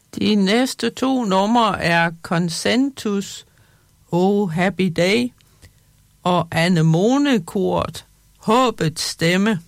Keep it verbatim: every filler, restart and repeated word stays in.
De næste to numre er Consentus, Oh Happy Day, og Anemone-koret, Håbets Stemme.